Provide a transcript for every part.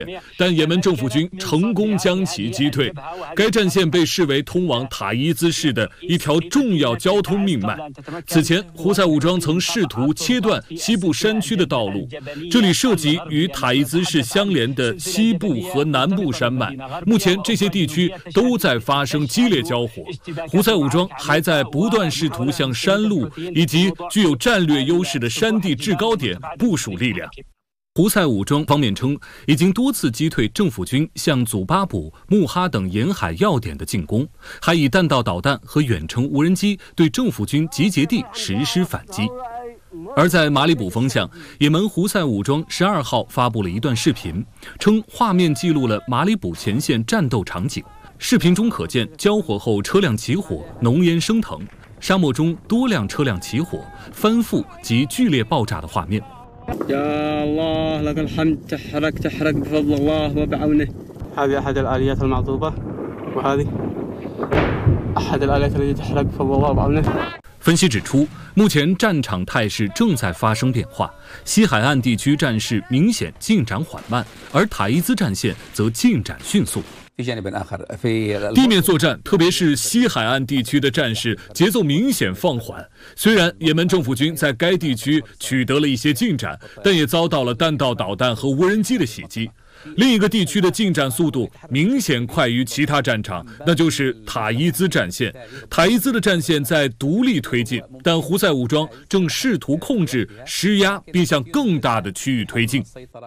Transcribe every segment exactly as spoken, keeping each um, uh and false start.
但也门政府军成功将其击退。该战线被视为通往塔伊兹市的一条重要交通命脉。此前，胡塞武装曾试图切断西部山区的道路，这里涉及与塔伊兹市相连的西部和南部山脉。目前，这些地区都在发生激烈交火。胡塞武装还在不断试图向山路以及具有战略优势的山地制高点部署力量。胡塞武装方面称，已经多次击退政府军向祖巴卜、穆哈等沿海要点的进攻，还以弹道导弹和远程无人机对政府军集结地实施反击。而在马里卜方向，也门胡塞武装十二号发布了一段视频，称画面记录了马里卜前线战斗场景。视频中可见交火后车辆起火，浓烟升腾，沙漠中多辆车辆起火、翻覆及剧烈爆炸的画面。 يا الله لك الحمد تحرك تحرك بفضل الله وبعونه. هذه أحد الآليات المعذوبة وهذه أحد الآليات التي تحرك بفضل الله وبعونه. 分析指出，目前战场态势正在发生变化，西海岸地区战事明显进展缓慢，而塔伊兹战线则进展迅速。地面作战，特别是西海岸地区的战事节奏明显放缓。虽然也门政府军在该地区取得了一些进展，但也遭到了弹道导弹和无人机的袭击。另一个地区的进展速度明显快于其他战场，那就是塔伊兹战线。塔伊兹的战线在独立推进，但胡塞武装正试图控制、施压，并向更大的区域推进。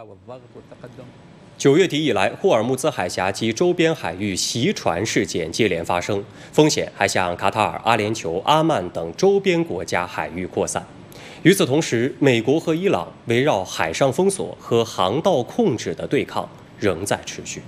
九月底以来，霍尔木兹海峡及周边海域袭船事件接连发生，风险还向卡塔尔、阿联酋、阿曼等周边国家海域扩散。与此同时，美国和伊朗围绕海上封锁和航道控制的对抗仍在持续。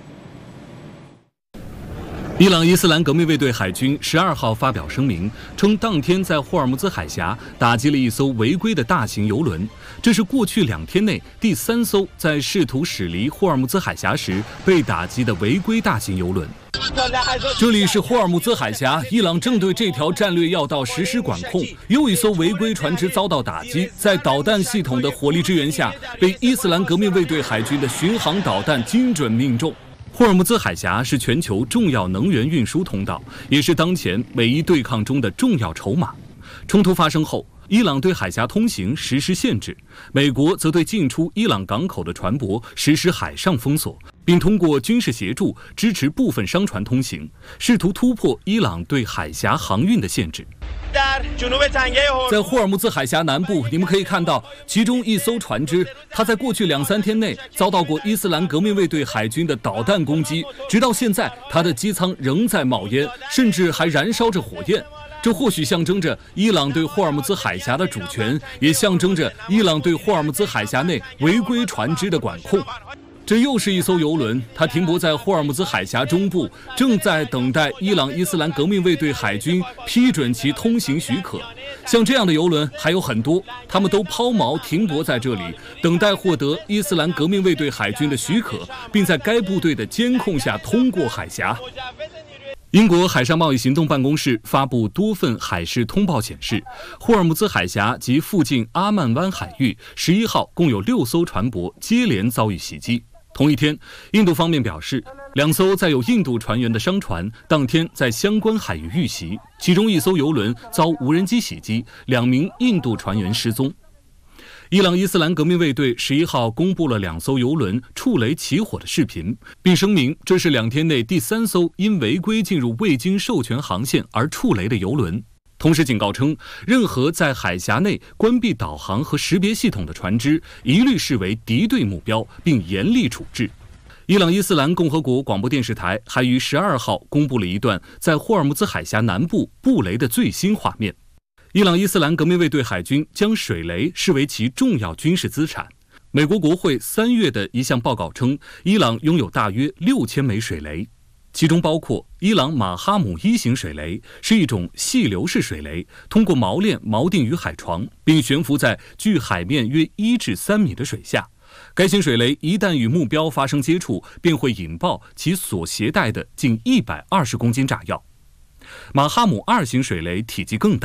伊朗伊斯兰革命卫队海军十二号发表声明，称当天在霍尔木兹海峡打击了一艘违规的大型油轮，这是过去两天内第三艘在试图驶离霍尔木兹海峡时被打击的违规大型油轮。这里是霍尔木兹海峡，伊朗正对这条战略要道实施管控。又一艘违规船只遭到打击，在导弹系统的火力支援下，被伊斯兰革命卫队海军的巡航导弹精准命中。霍尔木兹海峡是全球重要能源运输通道，也是当前美伊对抗中的重要筹码。冲突发生后，伊朗对海峡通行实施限制，美国则对进出伊朗港口的船舶实施海上封锁，并通过军事协助支持部分商船通行，试图突破伊朗对海峡航运的限制。在霍尔木兹海峡南部，你们可以看到其中一艘船只，它在过去两三天内遭到过伊斯兰革命卫队海军的导弹攻击，直到现在，它的机舱仍在冒烟，甚至还燃烧着火焰。这或许象征着伊朗对霍尔木兹海峡的主权，也象征着伊朗对霍尔木兹海峡内违规船只的管控。这又是一艘油轮，它停泊在霍尔木兹海峡中部，正在等待伊朗伊斯兰革命卫队海军批准其通行许可。像这样的油轮还有很多，他们都抛锚停泊在这里，等待获得伊斯兰革命卫队海军的许可，并在该部队的监控下通过海峡。英国海上贸易行动办公室发布多份海事通报显示，霍尔木兹海峡及附近阿曼湾海域十一号共有六艘船舶接连遭遇袭击。同一天，印度方面表示，两艘载有印度船员的商船当天在相关海域遇袭，其中一艘油轮遭无人机袭击，两名印度船员失踪。伊朗伊斯兰革命卫队十一号公布了两艘油轮触雷起火的视频，并声明这是两天内第三艘因违规进入未经授权航线而触雷的油轮。同时警告称，任何在海峡内关闭导航和识别系统的船只一律视为敌对目标，并严厉处置。伊朗伊斯兰共和国广播电视台还于十二号公布了一段在霍尔木兹海峡南部布雷的最新画面。伊朗伊斯兰革命卫队海军将水雷视为其重要军事资产。美国国会三月的一项报告称，伊朗拥有大约六千枚水雷，其中包括伊朗马哈姆一型水雷，是一种细流式水雷，通过锚链锚定于海床，并悬浮在距海面约一至三米的水下。该型水雷一旦与目标发生接触，便会引爆其所携带的近一百二十公斤炸药。马哈姆二型水雷体积更大，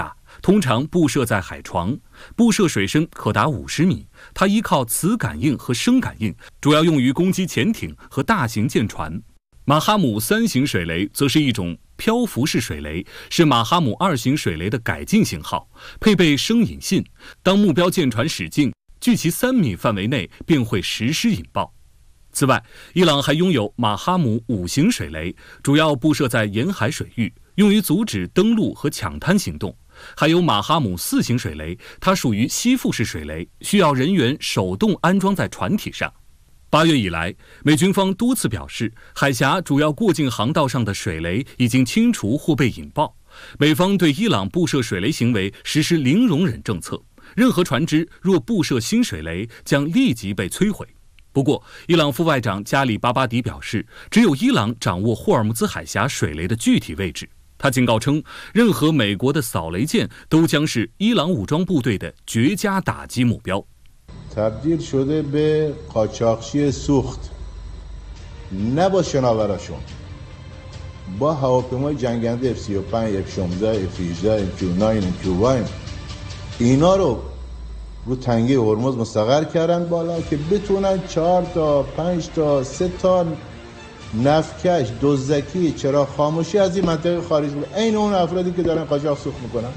通常布设在海床，布设水深可达五十米。它依靠磁感应和声感应，主要用于攻击潜艇和大型舰船。马哈姆三型水雷则是一种漂浮式水雷，是马哈姆二型水雷的改进型号，配备声引信，当目标舰船驶近距其三米范围内，便会实施引爆。此外，伊朗还拥有马哈姆五型水雷，主要布设在沿海水域，用于阻止登陆和抢滩行动。还有马哈姆四型水雷，它属于吸附式水雷，需要人员手动安装在船体上。八月以来，美军方多次表示，海峡主要过境航道上的水雷已经清除或被引爆。美方对伊朗布设水雷行为实施零容忍政策，任何船只若布设新水雷，将立即被摧毁。不过，伊朗副外长加里巴巴迪表示，只有伊朗掌握霍尔木兹海峡水雷的具体位置。他警告称，任何美国的扫雷舰都将是伊朗武装部队的绝佳打击目标。 تبدیل شده به قاچاقچی سوخت نه با شناوراشون با هواپیمای جنگنده اف سی و پنج اف شانزده اف هجده اف کیو نه اف کیو یک اینا رو رو تنگه هرمز مستقر کردن بالا که بتونن چهار تا پنج تا سه تا نفکش دزدکی چراغ خاموشی از این منطقه خارج بود. عین اون افرادی که دارن قاچاق سوخت میکنن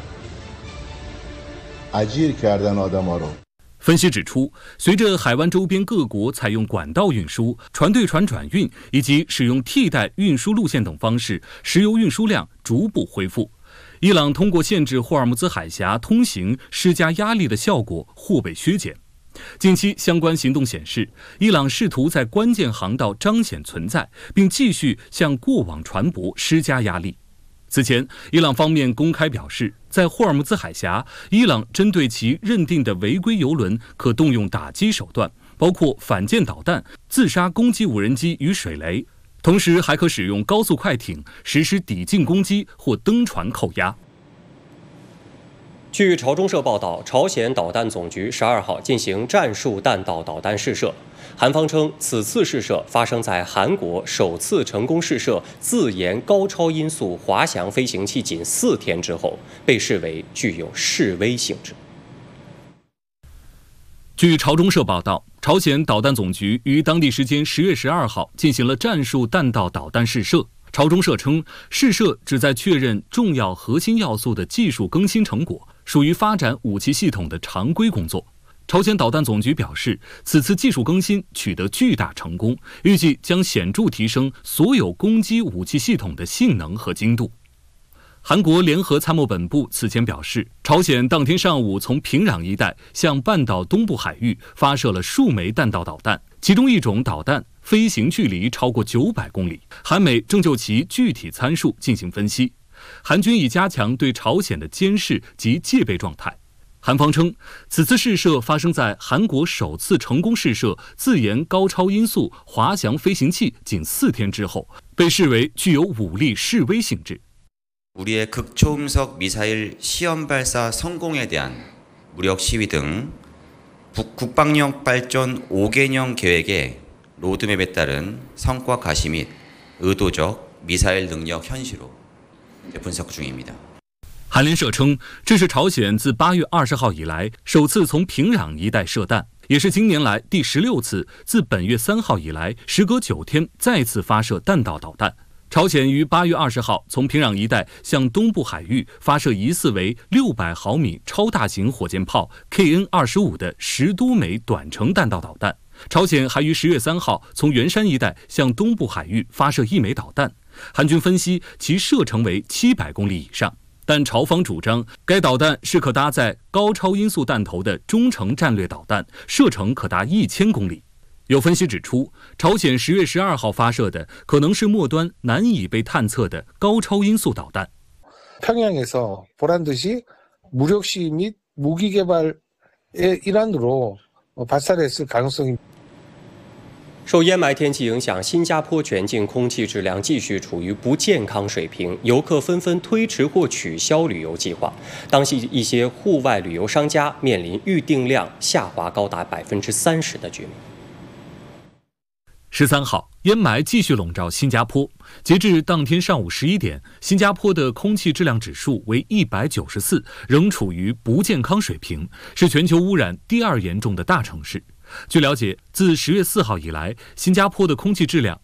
اجیر کردن آدما رو。 分析指出，随着海湾周边各国采用管道运输、船对船转运以及使用替代运输路线等方式，石油运输量逐步恢复。伊朗通过限制霍尔木兹海峡通行施加压力的效果或被削减。近期相关行动显示，伊朗试图在关键航道彰显存在，并继续向过往船舶施加压力。此前，伊朗方面公开表示，在霍尔木兹海峡，伊朗针对其认定的违规油轮可动用打击手段，包括反舰导弹、自杀攻击无人机与水雷，同时还可使用高速快艇实施抵近攻击或登船扣押。 据朝中社报道，朝鲜导弹总局十二号进行战术弹道导弹试射。韩方称，此次试射发生在韩国首次成功试射自研高超音速滑翔飞行器仅四天之后，被视为具有示威性质。 据朝中社报道，朝鲜导弹总局于当地时间十月十二号进行了战术弹道导弹试射。朝中社称，试射旨在确认重要核心要素的技术更新成果，属于发展武器系统的常规工作。朝鲜导弹总局表示，此次技术更新取得巨大成功，预计将显著提升所有攻击武器系统的性能和精度。韩国联合参谋本部此前表示，朝鲜当天上午从平壤一带向半岛东部海域发射了数枚弹道导弹，其中一种导弹飞行距离超过九百公里。韩美正就其具体参数进行分析。韩军已加强对朝鲜的监视及戒备状态。韩方称，此次试射发生在韩国首次成功试射自研高超音速滑翔飞行器仅四天之后，被视为具有武力示威性质。 우리의 극초음속 미사일 시험 발사 성공에 대한 무력 시위 등 국방력 발전 오 개년 계획의 로드맵에 따른 성과 가시 및 의도적 미사일 능력 현실로 분석 중입니다. 韩联社称，这是朝鲜自八月二十号以来首次从平壤一带射弹，也是近年来第十六次自本月三号以来时隔九天再次发射弹道导弹。 朝鲜于八月二十号从平壤一带向东部海域发射疑似为六百毫米超大型火箭炮 K N 二十五的十多枚短程弹道导弹。朝鲜还于十月三号从元山一带向东部海域发射一枚导弹，韩军分析其射程为七百公里以上，但朝方主张该导弹是可搭载高超音速弹头的中程战略导弹，射程可达一千公里。 有分析指出，朝鲜十月十二号发射的可能是末端难以被探测的高超音速导弹。 평양에서 보란듯이 무력 시위 및 무기 개발의 일환으로 발사했을 가능성이 受烟霾天气影响，新加坡全境空气质量继续处于不健康水平，游客纷纷推迟或取消旅游计划。当地一些户外旅游商家面临预订量下滑高达百分之三十的局面。 十三号，烟霾继续笼罩新加坡。截至当天上午十一点，新加坡的空气质量指数为一百九十四，仍处于不健康水平，是全球污染第二严重的大城市。据了解，自十月四号以来，新加坡的空气质量